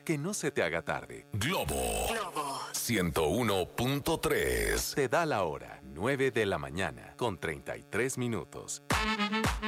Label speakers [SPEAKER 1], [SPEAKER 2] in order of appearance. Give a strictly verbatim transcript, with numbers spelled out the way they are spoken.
[SPEAKER 1] Que no se te haga tarde.
[SPEAKER 2] Globo. Globo. ciento uno punto tres.
[SPEAKER 1] Te da la hora, nueve de la mañana, con treinta y tres minutos.